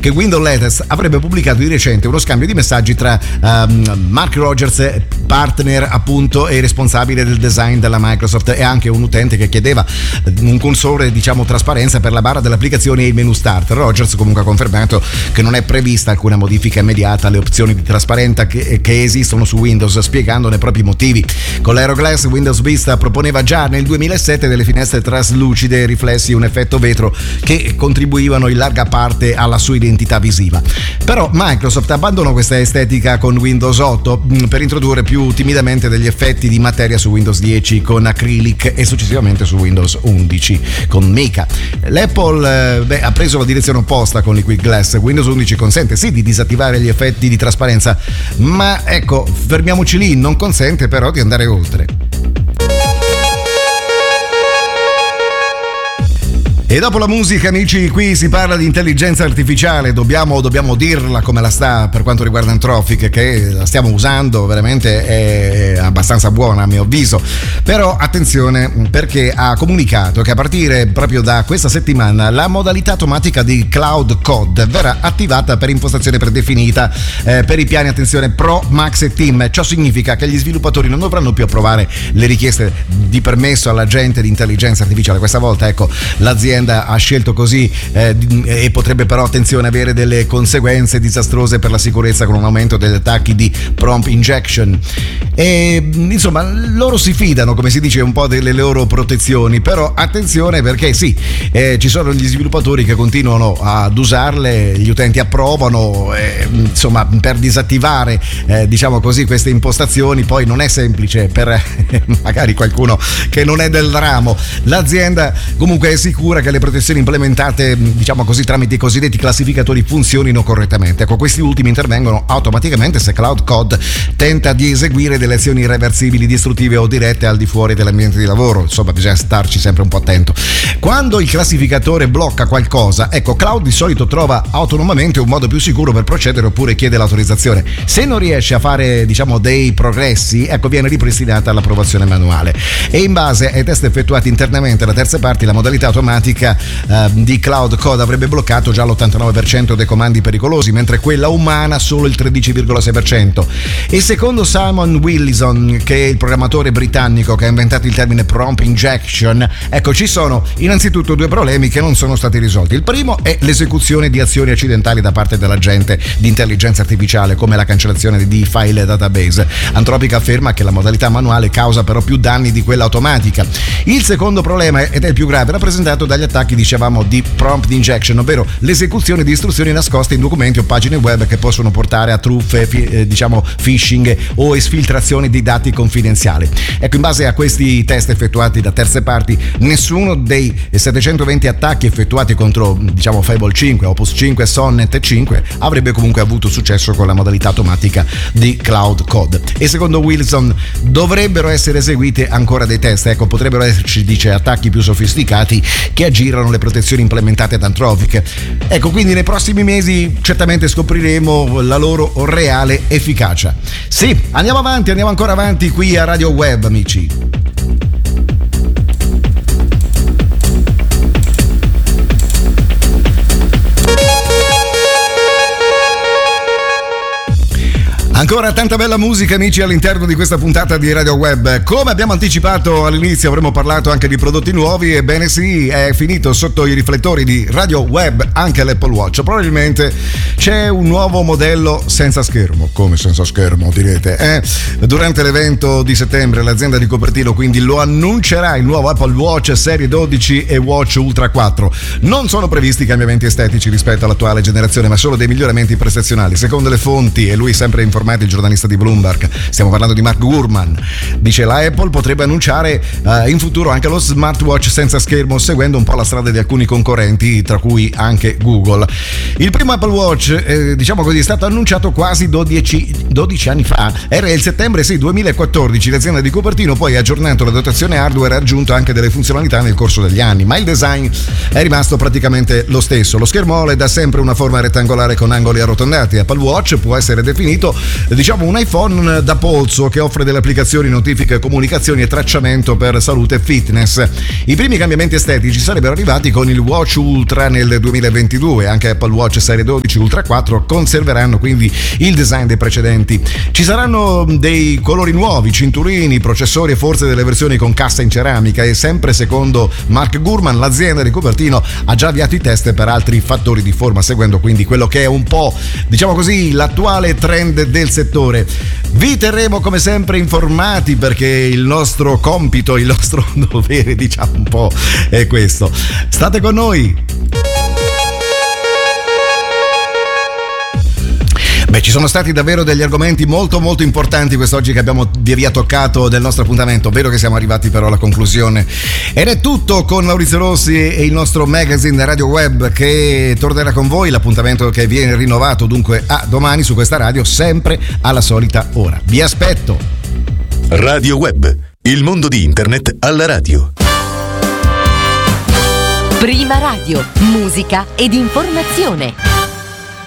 che Windows Latest avrebbe pubblicato di recente uno scambio di messaggi tra Mark Rogers, partner appunto e responsabile del design della Microsoft, e anche un utente che chiedeva un cursore, diciamo, trasparenza per la barra delle applicazioni e il menu start. Rogers comunque ha confermato che non è prevista alcuna modifica immediata alle opzioni di trasparenza che esistono su Windows, spiegandone proprio i motivi. Con l'Aeroglass Windows Vista proponeva già nel 2007 delle finestre traslucide e riflessi, un effetto vetro che contribuivano in larga parte alla sua identità visiva. Però Microsoft abbandonò questa estetica con Windows 8 per introdurre più timidamente degli effetti di materia su Windows 10 con Acrylic e successivamente su Windows 11 con Mica. L'Apple ha preso la direzione opposta con Liquid Glass. Windows 11 consente sì di disattivare gli effetti di trasparenza, ma ecco, fermiamoci lì, non consente però di andare oltre. E dopo la musica, amici, qui si parla di intelligenza artificiale. Dobbiamo dirla come la sta per quanto riguarda Anthropic, che la stiamo usando, veramente è abbastanza buona a mio avviso. Però attenzione, perché ha comunicato che a partire proprio da questa settimana la modalità automatica di Cloud Code verrà attivata per impostazione predefinita per i piani, attenzione, Pro, Max e Team. Ciò significa che gli sviluppatori non dovranno più approvare le richieste di permesso all'agente di intelligenza artificiale. Questa volta, ecco, l'azienda ha scelto così e potrebbe però, attenzione, avere delle conseguenze disastrose per la sicurezza con un aumento degli attacchi di prompt injection. E insomma, loro si fidano, come si dice, un po' delle loro protezioni, però attenzione, perché sì, ci sono gli sviluppatori che continuano ad usarle, gli utenti approvano, insomma, per disattivare diciamo così queste impostazioni poi non è semplice per magari qualcuno che non è del ramo. L'azienda comunque è sicura che le protezioni implementate, diciamo così, tramite i cosiddetti classificatori funzionino correttamente. Ecco, questi ultimi intervengono automaticamente se Cloud Code tenta di eseguire delle azioni irreversibili, distruttive o dirette al di fuori dell'ambiente di lavoro. Insomma, bisogna starci sempre un po' attento. Quando il classificatore blocca qualcosa, ecco, Cloud di solito trova autonomamente un modo più sicuro per procedere oppure chiede l'autorizzazione. Se non riesce a fare, diciamo, dei progressi, ecco, viene ripristinata l'approvazione manuale. E in base ai test effettuati internamente da terze parti, la modalità automatica di Cloud Code avrebbe bloccato già l'89% dei comandi pericolosi, mentre quella umana solo il 13,6%. E secondo Simon Willison, che è il programmatore britannico che ha inventato il termine prompt injection, ecco, ci sono innanzitutto due problemi che non sono stati risolti. Il primo è l'esecuzione di azioni accidentali da parte dell'agente di intelligenza artificiale, come la cancellazione di file database. Anthropic afferma che la modalità manuale causa però più danni di quella automatica. Il secondo problema, ed è il più grave, rappresentato dagli attacchi, dicevamo, di prompt injection, ovvero l'esecuzione di istruzioni nascoste in documenti o pagine web che possono portare a truffe, diciamo phishing o esfiltrazione di dati confidenziali. Ecco, in base a questi test effettuati da terze parti, nessuno dei 720 attacchi effettuati contro, diciamo, Fable 5, Opus 5, Sonnet 5 avrebbe comunque avuto successo con la modalità automatica di Cloud Code. E secondo Wilson dovrebbero essere eseguiti ancora dei test. Ecco, potrebbero esserci, dice, attacchi più sofisticati che aggirano le protezioni implementate da Anthropic. Ecco, quindi nei prossimi mesi certamente scopriremo la loro reale efficacia. Sì, andiamo ancora avanti qui a Radio Web, amici. Ancora tanta bella musica, amici, all'interno di questa puntata di Radio Web. Come abbiamo anticipato all'inizio, avremmo parlato anche di prodotti nuovi. Ebbene sì, è finito sotto i riflettori di Radio Web anche l'Apple Watch. Probabilmente c'è un nuovo modello senza schermo. Come senza schermo, direte? Durante l'evento di settembre l'azienda di Cupertino quindi lo annuncerà, il nuovo Apple Watch Serie 12 e Watch Ultra 4. Non sono previsti cambiamenti estetici rispetto all'attuale generazione, ma solo dei miglioramenti prestazionali. Secondo le fonti, e lui sempre informato, il giornalista di Bloomberg, stiamo parlando di Mark Gurman, dice la Apple potrebbe annunciare in futuro anche lo smartwatch senza schermo, seguendo un po' la strada di alcuni concorrenti, tra cui anche Google. Il primo Apple Watch, diciamo così, è stato annunciato quasi 12 anni fa, era il settembre 2014. L'azienda di Cupertino poi ha aggiornato la dotazione hardware e ha aggiunto anche delle funzionalità nel corso degli anni, ma il design è rimasto praticamente lo stesso. Lo schermo OLED ha sempre una forma rettangolare con angoli arrotondati. Apple Watch può essere definito diciamo un iPhone da polso che offre delle applicazioni, notifiche, comunicazioni e tracciamento per salute e fitness. I primi cambiamenti estetici sarebbero arrivati con il Watch Ultra nel 2022, anche Apple Watch Serie 12 Ultra 4 conserveranno quindi il design dei precedenti. Ci saranno dei colori nuovi, cinturini, processori e forse delle versioni con cassa in ceramica, e sempre secondo Mark Gurman l'azienda di Cupertino ha già avviato i test per altri fattori di forma, seguendo quindi quello che è un po', diciamo così, l'attuale trend del settore. Vi terremo come sempre informati, perché il nostro compito, il nostro dovere, diciamo un po' è questo. State con noi. Beh, ci sono stati davvero degli argomenti molto molto importanti quest'oggi che abbiamo via via toccato del nostro appuntamento. Vero che siamo arrivati però alla conclusione. Ed è tutto con Maurizio Rossi e il nostro magazine Radio Web che tornerà con voi. L'appuntamento che viene rinnovato dunque a domani su questa radio, sempre alla solita ora. Vi aspetto. Radio Web, il mondo di internet alla radio. Prima radio, musica ed informazione.